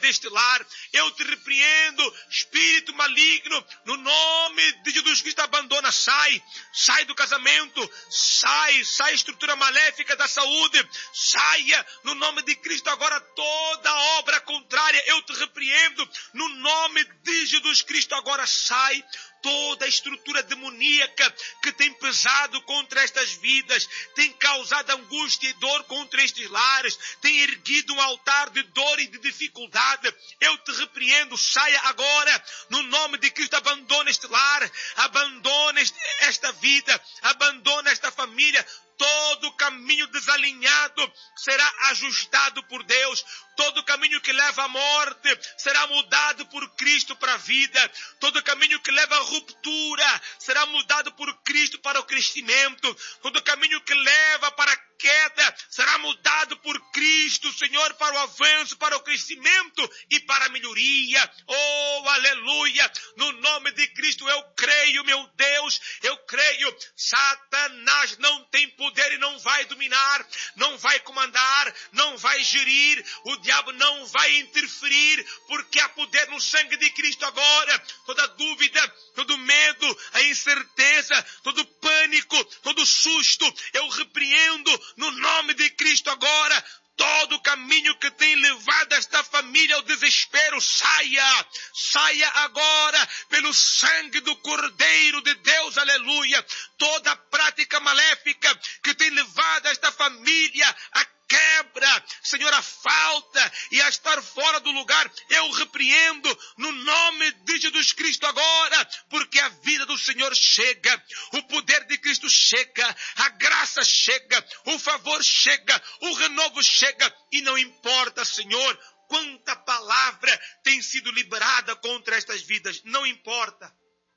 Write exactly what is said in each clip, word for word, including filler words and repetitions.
deste lar. Eu te repreendo, espírito maligno, no nome de Jesus Cristo, abandona, sai, sai do casamento, sai, sai estrutura maléfica da saúde, saia, no nome de Cristo agora toda obra contrária, eu te repreendo, no nome de Jesus Cristo agora sai. Toda a estrutura demoníaca que tem pesado contra estas vidas, tem causado angústia e dor contra estes lares, tem erguido um altar de dor e de dificuldade, eu te repreendo, saia agora, no nome de Cristo, abandona este lar, abandona este, esta vida, abandona esta família. Todo caminho desalinhado será ajustado por Deus. Todo caminho que leva à morte será mudado por Cristo para a vida. Todo caminho que leva à ruptura será mudado por Cristo para o crescimento. Todo caminho que leva para a queda será mudado por Cristo, Senhor, para o avanço, para o crescimento e para a melhoria. Oh, aleluia! No nome de Cristo eu creio, meu Deus, eu creio. Satanás não tem poder e não vai dominar, não vai comandar, não vai gerir. O diabo não vai interferir, porque há poder no sangue de Cristo agora. Toda dúvida, todo medo, a incerteza, todo pânico, todo susto, eu repreendo no nome de Cristo agora. Todo caminho que tem levado esta família ao desespero, saia, saia agora, pelo sangue do Cordeiro de Deus, aleluia. Toda prática maléfica que tem levado esta família a quebra, Senhor, a falta e a estar fora do lugar, eu repreendo no nome de Jesus Cristo agora, porque a vida do Senhor chega, o poder de Cristo chega, a graça chega, o favor chega, o renovo chega, e não importa, Senhor, quanta palavra tem sido liberada contra estas vidas, não importa,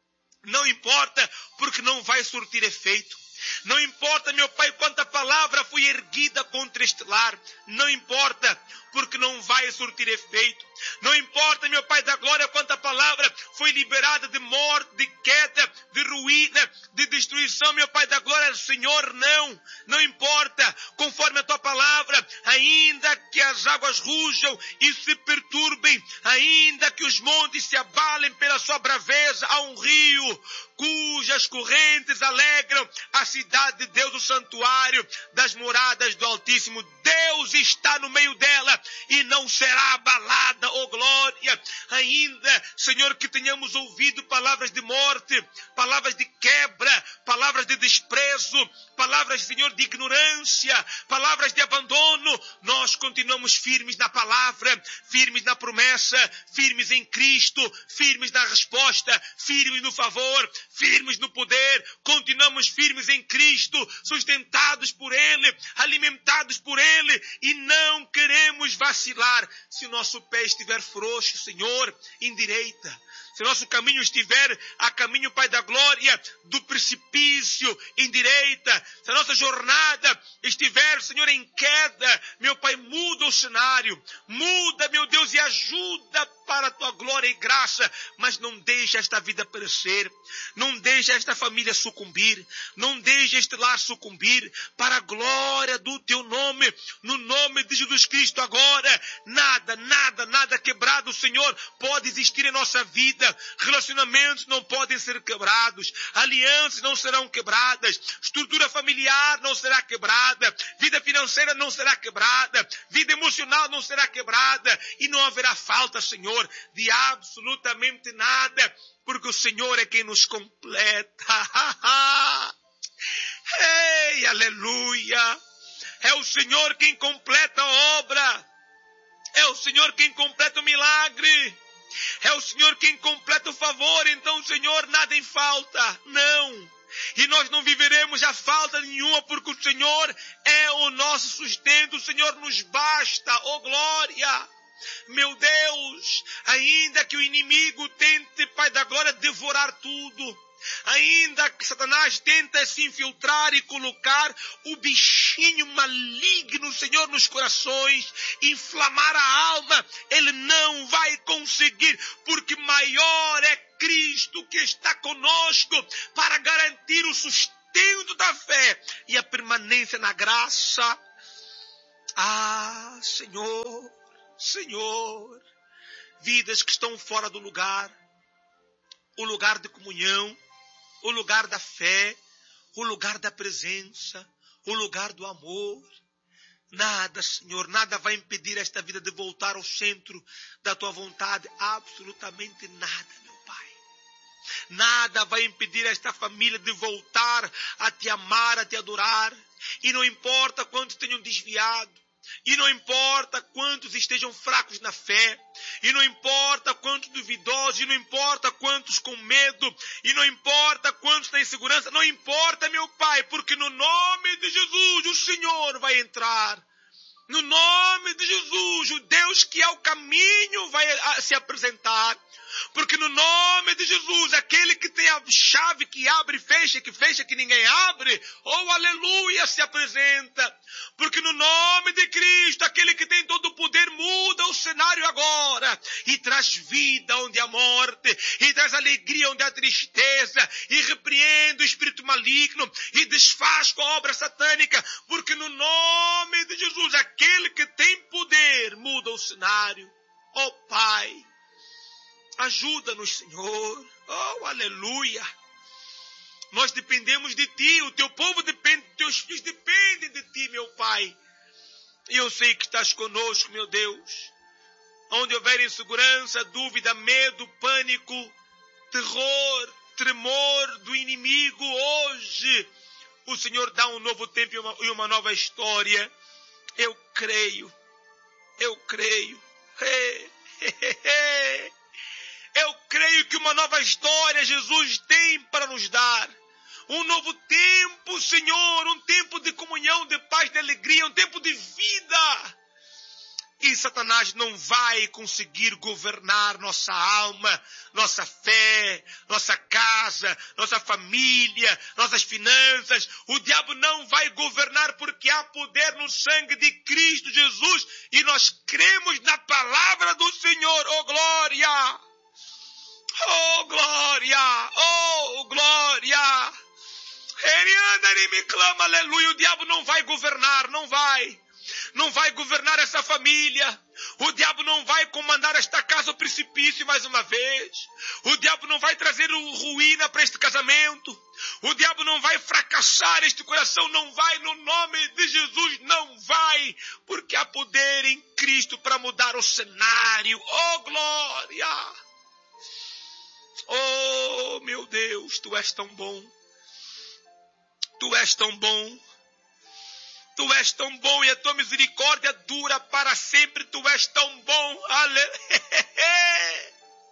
não importa, porque não vai surtir efeito. Não importa, meu Pai, quanta palavra foi erguida contra este lar. Não importa, porque não vai surtir efeito. Não importa, meu Pai da glória, quanta palavra foi liberada de morte, de queda, de ruína, de destruição, meu Pai da glória. Senhor, não, não importa. Conforme a Tua palavra, ainda que as águas rujam e se perturbem, ainda que os montes se abalem pela sua braveza, há um rio cujas correntes alegram a cidade de Deus, o santuário das moradas do Altíssimo. Deus está no meio dela e não será abalada, oh glória. Ainda, Senhor, que tenhamos ouvido palavras de morte, palavras de quebra, palavras de desprezo, palavras, Senhor, de ignorância, palavras de abandono, nós continuamos firmes na palavra, firmes na promessa, firmes em Cristo, firmes na resposta, firmes no favor, firmes no poder, continuamos firmes em Cristo, sustentados por Ele, alimentados por Ele, e não queremos vacilar. Se o nosso pé estiver frouxo, Senhor, endireita. Se o nosso caminho estiver a caminho, Pai da glória, do precipício, endireita. Se a nossa jornada estiver, Senhor, em queda, meu Pai, muda o cenário. Muda, meu Deus, e ajuda para a Tua glória e graça. Mas não deixe esta vida perecer. Não deixe esta família sucumbir. Não deixe este lar sucumbir. Para a glória do Teu nome. No nome de Jesus Cristo agora. Nada, nada, nada quebrado, Senhor, pode existir em nossa vida. Relacionamentos não podem ser quebrados. Alianças não serão quebradas. Estrutura familiar não será quebrada. Vida financeira não será quebrada. Vida emocional não será quebrada. E não haverá falta, Senhor, de absolutamente nada. Porque o Senhor é quem nos completa. Ei, aleluia. É o Senhor quem completa a obra. É o Senhor quem completa o milagre. É o Senhor quem completa o favor. Então, Senhor, nada em falta. Não. E nós não viveremos a falta nenhuma, porque o Senhor é o nosso sustento. O Senhor nos basta. Oh, glória. Meu Deus, ainda que o inimigo tente, Pai da glória, devorar tudo, ainda que Satanás tente se infiltrar e colocar o bichinho maligno, Senhor, nos corações, inflamar a alma, ele não vai conseguir, porque maior é Cristo que está conosco para garantir o sustento da fé e a permanência na graça. Ah, Senhor, Senhor, vidas que estão fora do lugar, o lugar de comunhão, o lugar da fé, o lugar da presença, o lugar do amor. Nada, Senhor, nada vai impedir esta vida de voltar ao centro da tua vontade. Absolutamente nada, meu Pai. Nada vai impedir esta família de voltar a te amar, a te adorar. E não importa quantos tenham desviado. E não importa quantos estejam fracos na fé, e não importa quantos duvidosos, e não importa quantos com medo, e não importa quantos têm insegurança, não importa, meu Pai, porque no nome de Jesus o Senhor vai entrar. No nome de Jesus, o Deus que é o caminho vai se apresentar. Porque no nome de Jesus, aquele que tem a chave que abre e fecha, que fecha que ninguém abre, oh aleluia, se apresenta. Porque no nome de Cristo, aquele que tem todo o poder muda o cenário agora e traz vida onde há morte, e traz alegria onde há tristeza, e repreende o espírito maligno e desfaz com a obra satânica. Porque no nome de Jesus, aquele que tem poder muda o cenário. Oh Pai, ajuda-nos, Senhor. Oh, aleluia. Nós dependemos de Ti. O Teu povo depende, Teus filhos dependem de Ti, meu Pai. E eu sei que estás conosco, meu Deus. Onde houver insegurança, dúvida, medo, pânico, terror, tremor do inimigo, hoje o Senhor dá um novo tempo e uma, e uma nova história. Eu creio. Eu creio. Hey, hey, hey, hey. Eu creio que uma nova história Jesus tem para nos dar. Um novo tempo, Senhor, um tempo de comunhão, de paz, de alegria, um tempo de vida. E Satanás não vai conseguir governar nossa alma, nossa fé, nossa casa, nossa família, nossas finanças. O diabo não vai governar porque há poder no sangue de Cristo Jesus. E nós cremos na palavra do Senhor. Oh, glória! Oh, glória! Oh, glória! Ele anda e me clama, aleluia. O diabo não vai governar, não vai. Não vai governar essa família. O diabo não vai comandar esta casa ao precipício mais uma vez. O diabo não vai trazer ruína para este casamento. O diabo não vai fracassar este coração. Não vai, no nome de Jesus, não vai. Porque há poder em Cristo para mudar o cenário. Oh, glória! Oh, meu Deus, Tu és tão bom. Tu és tão bom. Tu és tão bom e a Tua misericórdia dura para sempre. Tu és tão bom. Aleluia.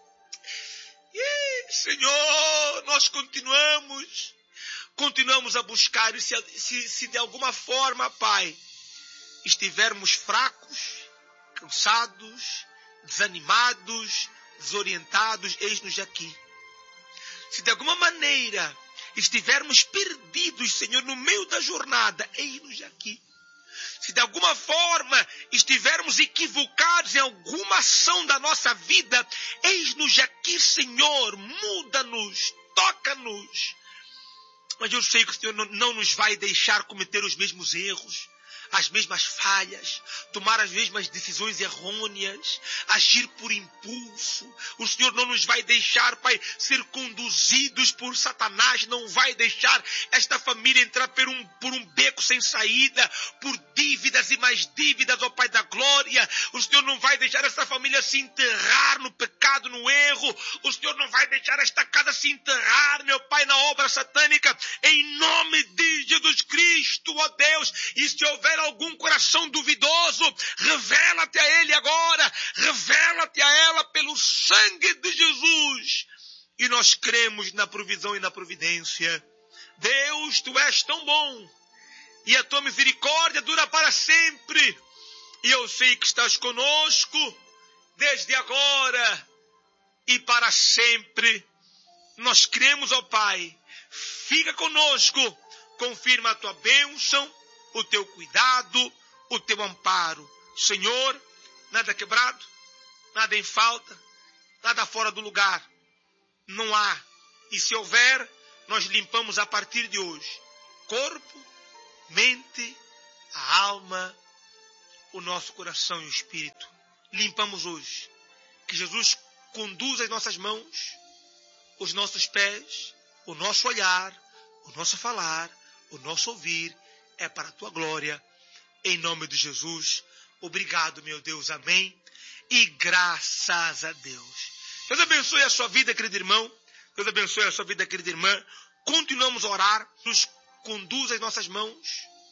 Senhor, nós continuamos, continuamos a buscar. E se, se, se de alguma forma, Pai, estivermos fracos, cansados, desanimados, desorientados, eis-nos aqui. Se de alguma maneira estivermos perdidos, Senhor, no meio da jornada, eis-nos aqui. Se de alguma forma estivermos equivocados em alguma ação da nossa vida, eis-nos aqui, Senhor, muda-nos, toca-nos. Mas eu sei que o Senhor não nos vai deixar cometer os mesmos erros, as mesmas falhas, tomar as mesmas decisões errôneas, agir por impulso. O Senhor não nos vai deixar, Pai, ser conduzidos por Satanás, não vai deixar esta família entrar por um, por um beco sem saída, por dívidas e mais dívidas, ó Pai da glória. O Senhor não vai deixar esta família se enterrar no pecado, no erro. O Senhor não vai deixar esta casa se enterrar, meu Pai, na obra satânica. Em nome de Jesus Cristo, ó Deus. E se houver algum coração duvidoso, revela-te a ele agora, revela-te a ela pelo sangue de Jesus. E nós cremos na provisão e na providência. Deus, Tu és tão bom, e a Tua misericórdia dura para sempre. E eu sei que estás conosco, desde agora e para sempre. Nós cremos, ó Pai, fica conosco, confirma a Tua bênção, o Teu cuidado, o Teu amparo. Senhor, nada quebrado, nada em falta, nada fora do lugar. Não há. E se houver, nós limpamos a partir de hoje. Corpo, mente, a alma, o nosso coração e o espírito. Limpamos hoje. que Jesus conduza as nossas mãos, os nossos pés, o nosso olhar, o nosso falar, o nosso ouvir, é para a tua glória. Em nome de Jesus, obrigado, meu Deus, amém. E graças a Deus. Deus abençoe a sua vida, querido irmão. Deus abençoe a sua vida, querida irmã. Continuamos a orar. Nos conduz as nossas mãos,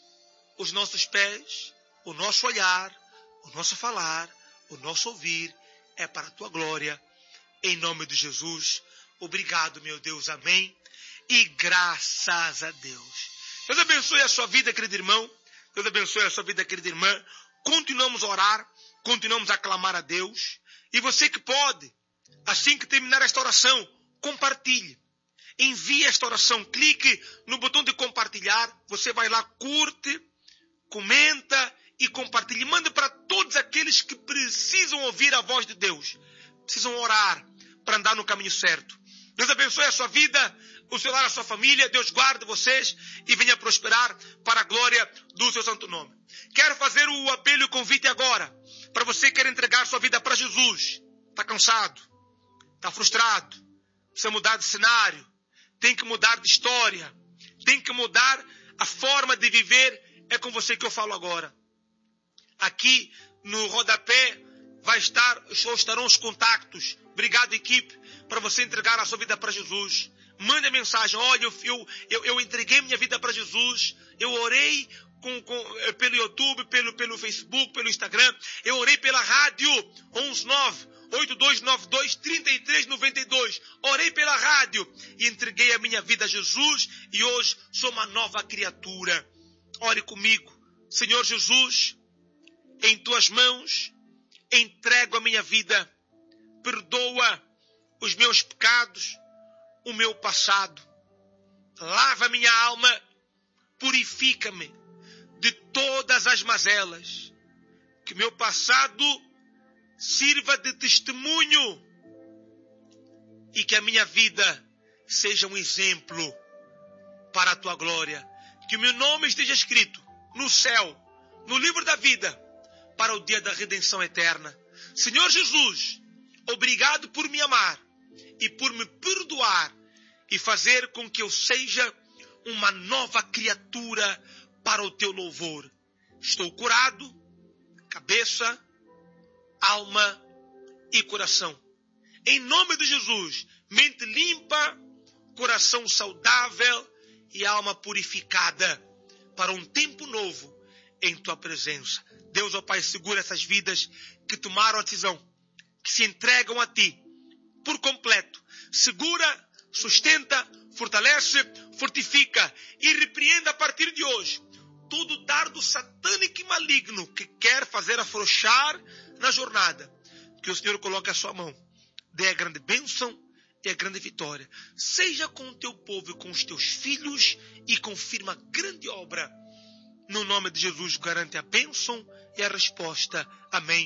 os nossos pés, o nosso olhar, o nosso falar, o nosso ouvir. É para a tua glória. Em nome de Jesus. Obrigado, meu Deus. Amém. E graças a Deus. Deus abençoe a sua vida, querido irmão. Deus abençoe a sua vida, querida irmã. Continuamos a orar. Continuamos a clamar a Deus. E você que pode, assim que terminar esta oração, compartilhe. Envie esta oração. Clique no botão de compartilhar. Você vai lá, curte, comenta e compartilhe. Mande para todos aqueles que precisam ouvir a voz de Deus. Precisam orar para andar no caminho certo. Deus abençoe a sua vida, o seu lar, a sua família. Deus guarde vocês e venha prosperar para a glória do seu santo nome. Quero fazer o apelo e o convite agora para você que quer entregar sua vida para Jesus. Está cansado? Está frustrado? Precisa mudar de cenário? Tem que mudar de história? Tem que mudar a forma de viver? É com você que eu falo agora. Aqui no rodapé vai estar, estarão os contatos. Obrigado, equipe, para você entregar a sua vida para Jesus. Mande a mensagem. Olha, eu, eu, eu, eu entreguei minha vida para Jesus. Eu orei com, com, pelo YouTube, pelo, pelo Facebook, pelo Instagram. Eu orei pela rádio onze nove oito dois nove dois três três nove dois. Orei pela rádio e entreguei a minha vida a Jesus. E hoje sou uma nova criatura. Ore comigo. Senhor Jesus, em tuas mãos entrego a minha vida. Perdoa os meus pecados, o meu passado. Lava minha alma, purifica-me de todas as mazelas. Que meu passado sirva de testemunho e que a minha vida seja um exemplo para a tua glória. Que o meu nome esteja escrito no céu, no livro da vida, para o dia da redenção eterna. Senhor Jesus, obrigado por me amar e por me perdoar e fazer com que eu seja uma nova criatura para o teu louvor. Estou curado, cabeça, alma e coração. Em nome de Jesus, mente limpa, coração saudável e alma purificada para um tempo novo em tua presença. Deus, ó Pai, segura essas vidas que tomaram a decisão, que se entregam a ti por completo. Segura, sustenta, fortalece, fortifica e repreenda a partir de hoje todo dardo satânico e maligno que quer fazer afrouxar na jornada. Que o Senhor coloque a sua mão, dê a grande bênção e a grande vitória. Seja com o teu povo e com os teus filhos e confirma a grande obra. No nome de Jesus, garante a bênção e a resposta. Amém.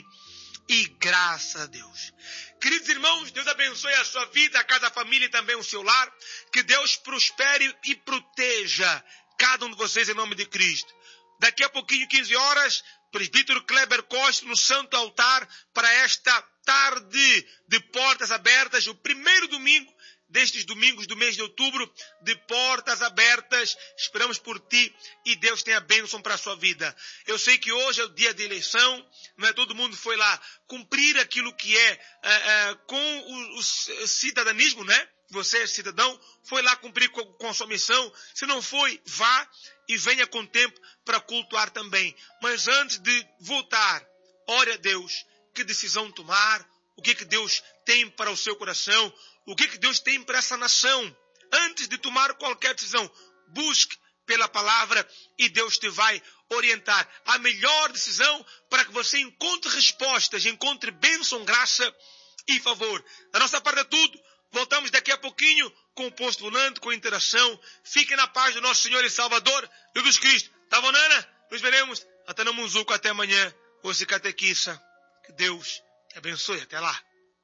E graças a Deus. Queridos irmãos, Deus abençoe a sua vida, a cada família e também o seu lar. Que Deus prospere e proteja cada um de vocês em nome de Cristo. Daqui a pouquinho, quinze horas, presbítero Kleber Costa no santo altar para esta tarde de portas abertas, o primeiro domingo destes domingos do mês de outubro, de portas abertas. Esperamos por ti e Deus tem a bênção para a sua vida. Eu sei que hoje é o dia de eleição, não é? Todo mundo foi lá cumprir aquilo que é, é, é com o, o cidadania, né? Você é cidadão, foi lá cumprir com, com a sua missão. Se não foi, vá e venha com tempo para cultuar também. Mas antes de voltar, ore a Deus. Que decisão tomar? O que, que Deus tem para o seu coração? O que, que Deus tem para essa nação? Antes de tomar qualquer decisão, busque pela palavra e Deus te vai orientar. A melhor decisão para que você encontre respostas, encontre bênção, graça e favor. Da nossa parte é tudo. Voltamos daqui a pouquinho com o posto volante, com a interação. Fiquem na paz do nosso Senhor e Salvador, Jesus Cristo. Tá bom, Nana? Nos veremos até no Munzuco, até amanhã. Você catequiça. Que Deus te abençoe. Até lá.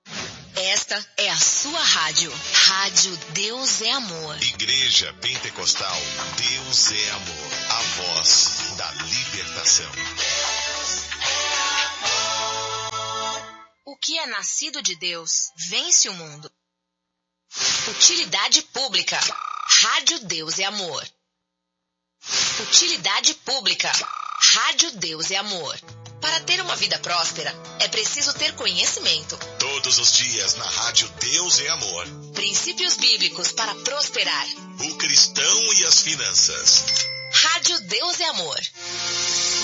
Esta é a sua rádio. Rádio Deus é Amor. Igreja Pentecostal Deus é Amor. A voz da libertação. O que é nascido de Deus vence o mundo. Utilidade pública. Rádio Deus é Amor. Utilidade pública. Rádio Deus é Amor. Para ter uma vida próspera, é preciso ter conhecimento. Todos os dias na Rádio Deus é Amor. Princípios bíblicos para prosperar. O cristão e as finanças. Rádio Deus é Amor.